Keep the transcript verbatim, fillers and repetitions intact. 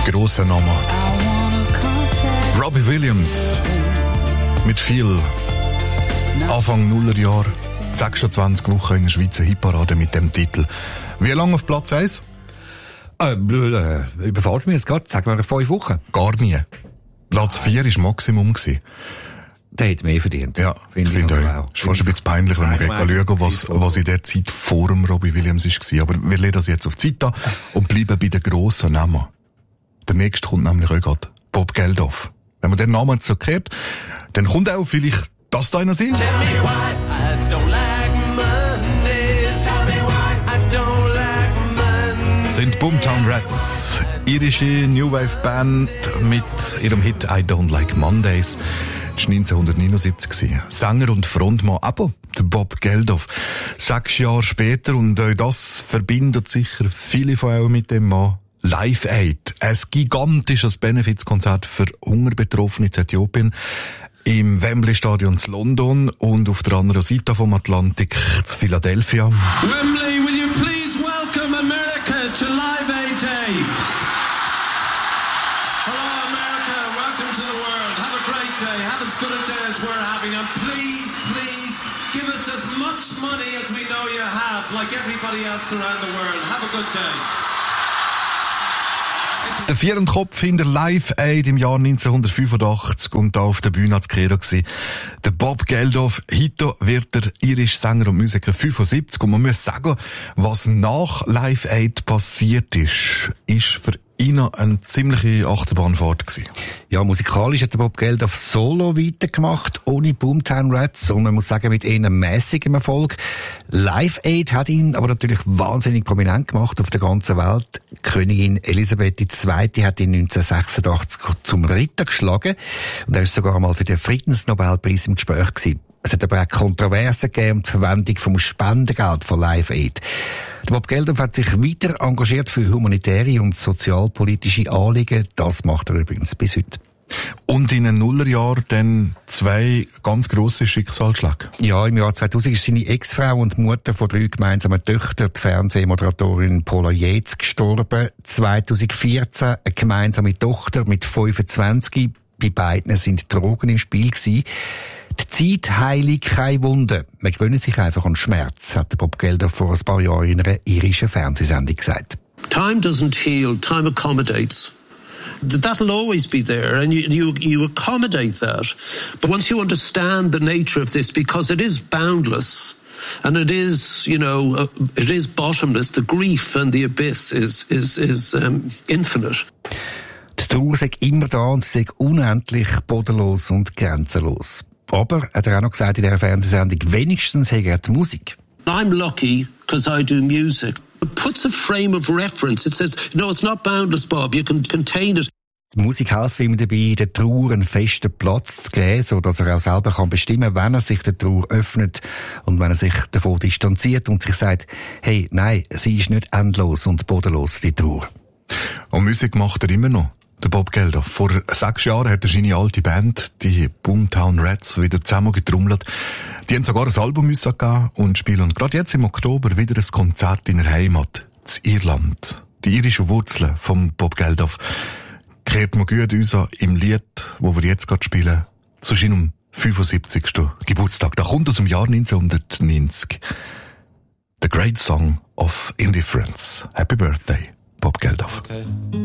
grossen Namen. Robbie Williams. Mit viel Anfang Nullerjahr. sechsundzwanzig Wochen in der Schweizer Hitparade mit dem Titel. Wie lange auf Platz eins? Äh, äh, überfällt mich jetzt gerade. Sagen wir fünf Wochen. Gar nie. Platz vier war Maximum. Der hat mehr verdient. Ja, finde ich. Find also auch. Ist fast ein bisschen peinlich, wenn wir schauen, was, was in der Zeit vor dem Robbie Williams war. Aber wir legen das jetzt auf die Zeit an und bleiben bei den grossen Namen. Der nächste kommt nämlich auch gerade. Bob Geldof. Wenn man den Namen jetzt so hört, dann kommt auch vielleicht das da in den Sinn. Das sind Boomtown Rats. Irische New Wave Band mit ihrem Hit I Don't Like Mondays. Das war neunzehnhundertneunundsiebzig. Sänger und Frontmann, aber der Bob Geldof. Sechs Jahre später, und auch das verbindet sicher viele von euch mit dem Mann. Live Aid. Ein gigantisches Benefizkonzert für Hungerbetroffene in Äthiopien. Im Wembley Stadion in London und auf der anderen Seite vom Atlantik in Philadelphia. Wembley, will you please welcome America to Live Aid Day? Hello America, welcome to the world. Have a great day. Have as good a day as we're having. And please, please, give us as much money as we know you have, like everybody else around the world. Have a good day. Der Vierendkopf hinter Live Aid im Jahr neunzehnhundertfünfundachtzig und da auf der Bühne als Credo gsi. Der Bob Geldof. Heute wird der irische Sänger und Musiker fünfundsiebzig und man muss sagen, was nach Live Aid passiert ist, ist für ihn eine ziemliche Achterbahnfahrt gewesen. Ja, musikalisch hat der Bob Geldof solo weitergemacht, ohne Boomtown Rats, und man muss sagen, mit eher mäßigem Erfolg. Live Aid hat ihn aber natürlich wahnsinnig prominent gemacht auf der ganzen Welt. Königin Elisabeth die Zweite hat ihn neunzehnhundertsechsundachtzig zum Ritter geschlagen und er ist sogar einmal für den Friedensnobelpreis im Gespräch gewesen. Es hat aber auch Kontroversen gegeben um die Verwendung vom Spendengeld von Live Aid. Der Bob Geldof hat sich weiter engagiert für humanitäre und sozialpolitische Anliegen. Das macht er übrigens bis heute. Und in den Nullerjahren dann zwei ganz grosse Schicksalsschläge. Ja, im Jahr zweitausend ist seine Ex-Frau und Mutter von drei gemeinsamen Töchtern, die Fernsehmoderatorin Paula Yates, gestorben. zweitausendvierzehn eine gemeinsame Tochter mit fünfundzwanzig. Bei beiden sind Drogen im Spiel gewesen. Die Zeit heile keine Wunden. Man gewöhnt sich einfach an Schmerz, hat der Bob Geldof vor ein paar Jahren in einer irischen Fernsehsendung gesagt. Time doesn't heal, time accommodates. That'll always be there, and you, you, you accommodate that. But once you understand the nature of this, because it is boundless, and it is, you know, uh, it is bottomless, the grief and the abyss is, is, is um, infinite. Die Trauer sei immer da und sie sei unendlich bodenlos und grenzenlos. Aber, hat er auch noch gesagt in dieser Fernsehsendung, wenigstens hat er die Musik. I'm lucky because I do music. It puts a frame of reference. It says, no, it's not boundless, Bob. You can contain it. Die Musik hilft ihm dabei, der Trauer einen festen Platz zu geben, sodass er auch selber kann bestimmen, wenn er sich der Trauer öffnet und wenn er sich davon distanziert und sich sagt, hey, nein, sie ist nicht endlos und bodenlos, die Trauer. Und Musik macht er immer noch. Der Bob Geldof. Vor sechs Jahren hat er seine alte Band, die Boomtown Rats, wieder zusammengetrommelt. Die haben sogar ein Album müssen geben und spielen gerade jetzt im Oktober wieder ein Konzert in der Heimat, in Irland. Die irischen Wurzeln vom Bob Geldof kehrt man gut uns im Lied, wo wir jetzt gerade spielen, zu seinem fünfundsiebzigsten Geburtstag. Da kommt aus dem Jahr neunzehnhundertneunzig. The Great Song of Indifference. Happy Birthday, Bob Geldof. Okay.